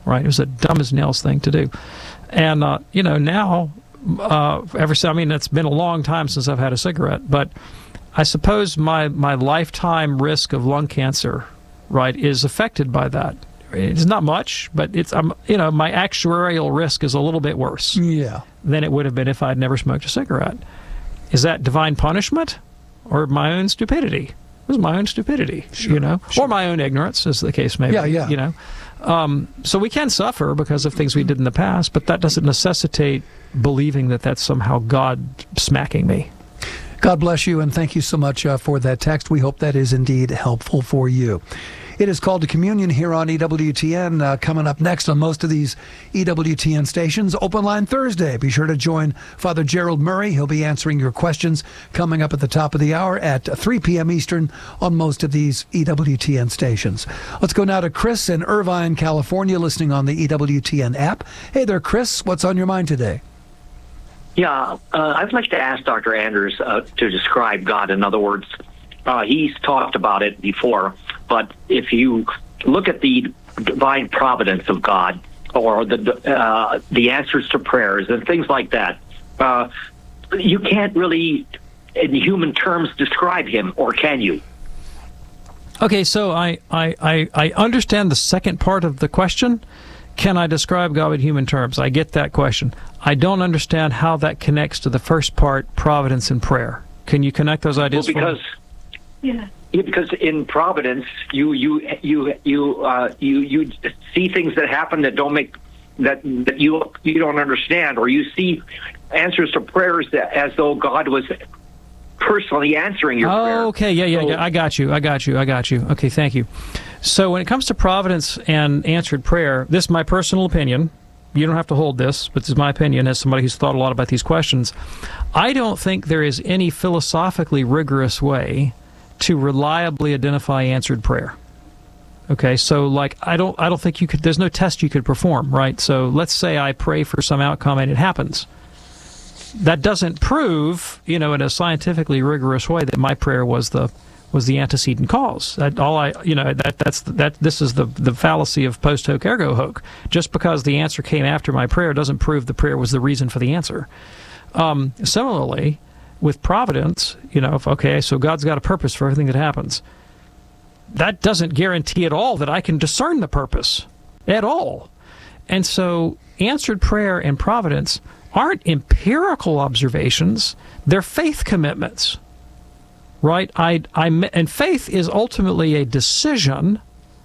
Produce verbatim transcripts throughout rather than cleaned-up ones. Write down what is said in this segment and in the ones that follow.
right? It was a dumb as nails thing to do. And, uh, you know, now, uh, ever since, I mean, it's been a long time since I've had a cigarette, but I suppose my, my lifetime risk of lung cancer, right, is affected by that. It's not much, but it's, um, you know, my actuarial risk is a little bit worse yeah. than it would have been if I'd never smoked a cigarette. Is that divine punishment or my own stupidity? It was my own stupidity, sure, you know, sure. or my own ignorance, as the case may yeah, be, yeah. you know. Um, so we can suffer because of things we did in the past, but that doesn't necessitate believing that that's somehow God smacking me. God bless you, and thank you so much uh, for that text. We hope that is indeed helpful for you. It is called to Communion here on E W T N. Uh, coming up next on most of these E W T N stations, Open Line Thursday. Be sure to join Father Gerald Murray. He'll be answering your questions coming up at the top of the hour at three p.m. Eastern on most of these E W T N stations. Let's go now to Chris in Irvine, California, listening on the E W T N app. Hey there, Chris. What's on your mind today? Yeah, uh, I'd like to ask Doctor Anders uh, to describe God. In other words, uh, he's talked about it before, but if you look at the divine providence of God or the uh, the answers to prayers and things like that, uh, you can't really, in human terms, describe him, or can you? Okay, so I, I, I, I understand the second part of the question. Can I describe God in human terms? I get that question. I don't understand how that connects to the first part, providence and prayer. Can you connect those ideas? Well, because yeah. yeah, because in providence, you you you you uh, you you see things that happen that don't make that that you you don't understand, or you see answers to prayers that, as though God was personally answering your oh, prayer. Okay, yeah, yeah, so, yeah, I got you, I got you, I got you. Okay, thank you. So when it comes to providence and answered prayer, this is my personal opinion. You don't have to hold this, but this is my opinion as somebody who's thought a lot about these questions. I don't think there is any philosophically rigorous way to reliably identify answered prayer. Okay, so like I don't I don't think you could, there's no test you could perform, right? So let's say I pray for some outcome and it happens. That doesn't prove, you know, in a scientifically rigorous way that my prayer was the was the antecedent cause. That all I, you know, that that's that. This is the the fallacy of post hoc ergo hoc. Just because the answer came after my prayer doesn't prove the prayer was the reason for the answer. Um, similarly, with providence, you know, if, okay, so God's got a purpose for everything that happens. That doesn't guarantee at all that I can discern the purpose at all. And so, answered prayer and providence aren't empirical observations; they're faith commitments. Right, I, I, and faith is ultimately a decision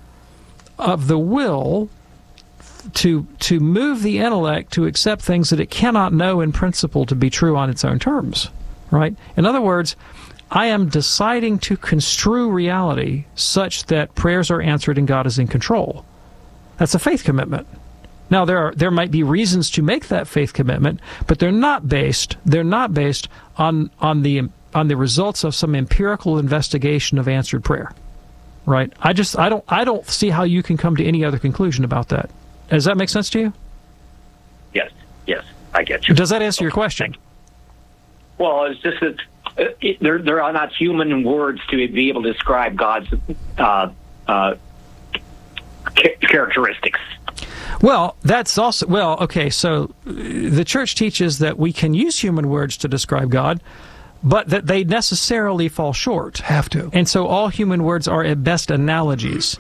of the will to to move the intellect to accept things that it cannot know in principle to be true on its own terms. Right. In other words, I am deciding to construe reality such that prayers are answered and God is in control. That's a faith commitment. Now there are there might be reasons to make that faith commitment, but they're not based they're not based on on the on the results of some empirical investigation of answered prayer, right? I just I don't I don't see how you can come to any other conclusion about that. Does that make sense to you? Yes, yes, I get you. Does that answer your question? Well, it's just that uh, it, there there are not human words to be able to describe God's uh, uh, ca- characteristics. Well, that's also well okay. So the church teaches that we can use human words to describe God, but that they necessarily fall short. Have to. And so all human words are at best analogies.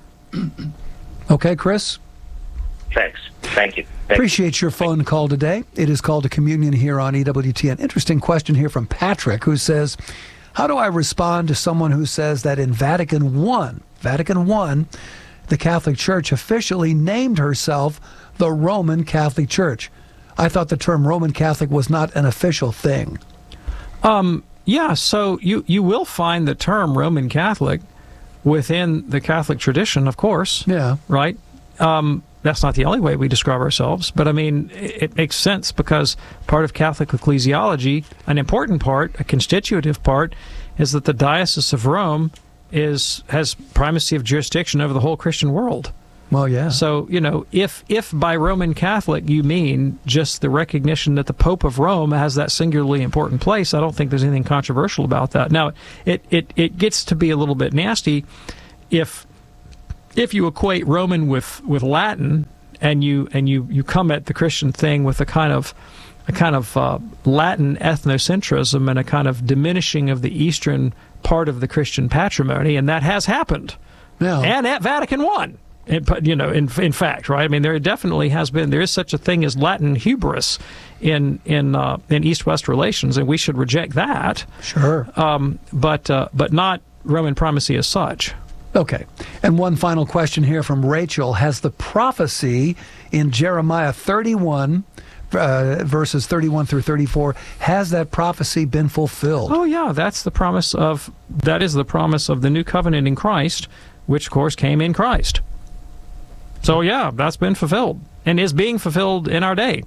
Okay, Chris? Thanks. Thank you. Thank Appreciate your phone call today. It is called to Communion here on E W T N. Interesting question here from Patrick, who says, how do I respond to someone who says that in Vatican One, Vatican One, the Catholic Church officially named herself the Roman Catholic Church? I thought the term Roman Catholic was not an official thing. Um, yeah, so you, you will find the term Roman Catholic within the Catholic tradition, of course. Yeah. Right? Um, that's not the only way we describe ourselves, but I mean, it, it makes sense because part of Catholic ecclesiology, an important part, a constitutive part, is that the Diocese of Rome is has primacy of jurisdiction over the whole Christian world. Well, yeah. So, you know, if if by Roman Catholic you mean just the recognition that the Pope of Rome has that singularly important place, I don't think there's anything controversial about that. Now, it, it, it gets to be a little bit nasty if if you equate Roman with, with Latin, and you and you you come at the Christian thing with a kind of a kind of uh, Latin ethnocentrism and a kind of diminishing of the Eastern part of the Christian patrimony, and that has happened. Yeah. And at Vatican One, you know, in in fact, right? I mean, there definitely has been. There is such a thing as Latin hubris in in uh, in East-West relations, and we should reject that. Sure. Um, but uh, but not Roman primacy as such. Okay. And one final question here from Rachel. Has the prophecy in Jeremiah thirty-one, uh, verses thirty-one through thirty-four, has that prophecy been fulfilled? Oh, yeah. That's the promise of, that is the promise of the new covenant in Christ, which, of course, came in Christ. So, yeah, that's been fulfilled and is being fulfilled in our day.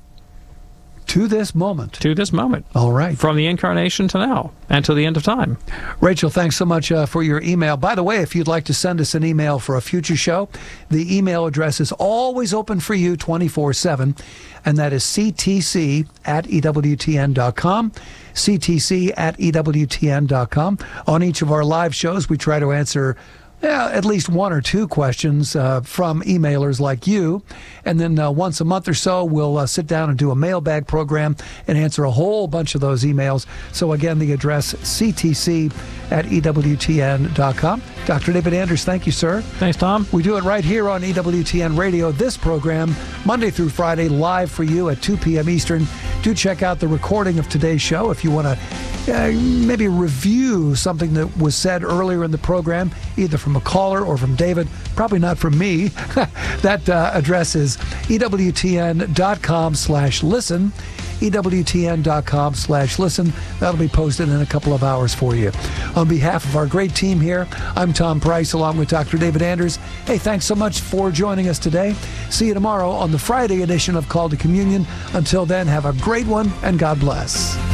To this moment. To this moment. All right. From the incarnation to now and to the end of time. Rachel, thanks so much uh, for your email. By the way, if you'd like to send us an email for a future show, the email address is always open for you twenty-four seven, and that is c t c at e w t n dot com. c t c at e w t n dot com. On each of our live shows, we try to answer Yeah, at least one or two questions uh, from emailers like you. And then uh, once a month or so, we'll uh, sit down and do a mailbag program and answer a whole bunch of those emails. So again, the address c t c at e w t n dot com. Doctor David Anders, thank you, sir. Thanks, Tom. We do it right here on E W T N Radio. This program, Monday through Friday, live for you at two p.m. Eastern. Do check out the recording of today's show if you want to uh, maybe review something that was said earlier in the program, either from a caller or from David, probably not from me. That uh, address is E W T N dot com slash listen. E W T N dot com slash listen. That'll be posted in a couple of hours for you. On behalf of our great team here, I'm Tom Price along with Doctor David Anders. Hey, thanks so much for joining us today. See you tomorrow on the Friday edition of Call to Communion. Until then, have a great one and God bless.